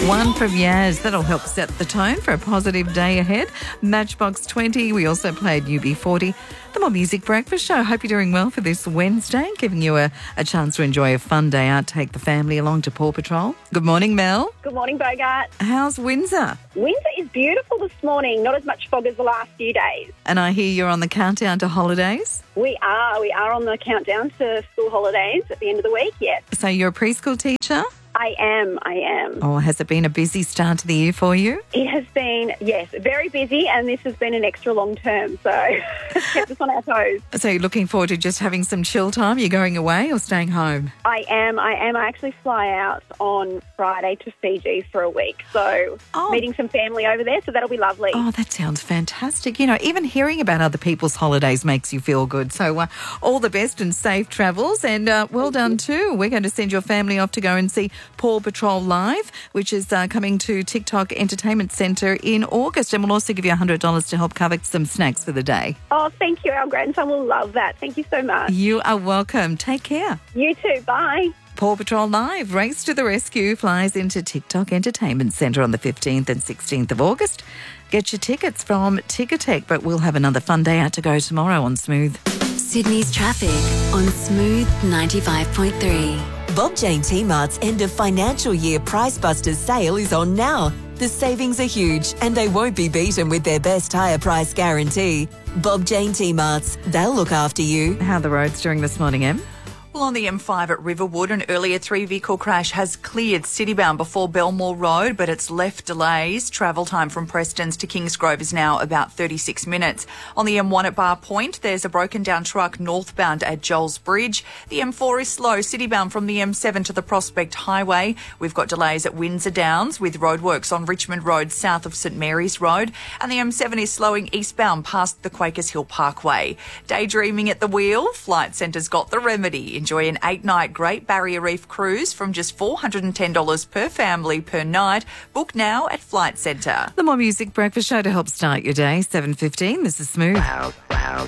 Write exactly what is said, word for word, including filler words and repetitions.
One from Yaz. That'll help set the tone for a positive day ahead. Matchbox twenty. We also played U B forty. The More Music Breakfast Show. Hope you're doing well for this Wednesday, giving you a, a chance to enjoy a fun day out. Take the family along to Paw Patrol. Good morning, Mel. Good morning, Bogart. How's Windsor? Windsor is beautiful this morning. Not as much fog as the last few days. And I hear you're on the countdown to holidays. We are. We are on the countdown to school holidays at the end of the week, yes. So you're a preschool teacher? I am. I am. Oh, has it been a busy start to the year for you? It has been, yes, very busy, and this has been an extra long term, so it's kept us on our toes. So you're looking forward to just having some chill time? You're going away or staying home? I am. I am. I actually fly out on Friday to Fiji for a week, so Oh. meeting some family over there, so that'll be lovely. Oh, that sounds fantastic. You know, even hearing about other people's holidays makes you feel good. So uh, all the best and safe travels, and uh, well done too. We're going to send your family off to go and see Paw Patrol Live, which is uh, coming to TikTok Entertainment Centre in August, and we'll also give you one hundred dollars to help cover some snacks for the day. Oh, thank you. Our grandson will love that. Thank you so much. You are welcome. Take care. You too. Bye. Paw Patrol Live, Race to the Rescue, flies into TikTok Entertainment Centre on the fifteenth and sixteenth of August. Get your tickets from Ticketek, but we'll have another fun day out to go tomorrow on Smooth. Sydney's traffic on Smooth ninety-five point three. Bob Jane T-Mart's end of financial year Price Busters sale is on now. The savings are huge and they won't be beaten with their best higher price guarantee. Bob Jane T-Mart's, they'll look after you. How are the roads during this morning, Em? Well, on the M five at Riverwood, an earlier three-vehicle crash has cleared citybound before Belmore Road, but it's left delays. Travel time from Prestons to Kingsgrove is now about thirty-six minutes. On the M one at Bar Point, there's a broken-down truck northbound at Joel's Bridge. The M four is slow, citybound from the M seven to the Prospect Highway. We've got delays at Windsor Downs with roadworks on Richmond Road south of St Mary's Road. And the M seven is slowing eastbound past the Quakers Hill Parkway. Daydreaming at the wheel? Flight Centre's got the remedy. Enjoy an eight-night Great Barrier Reef cruise from just four hundred ten dollars per family per night. Book now at Flight Centre. The More Music Breakfast Show to help start your day, seven fifteen. This is Smooth. Wow, wow.